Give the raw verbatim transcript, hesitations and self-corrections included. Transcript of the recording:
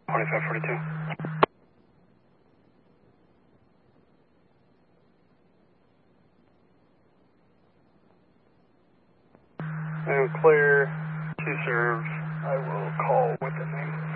twenty-five forty-two. And clear to serve. I will call with the name.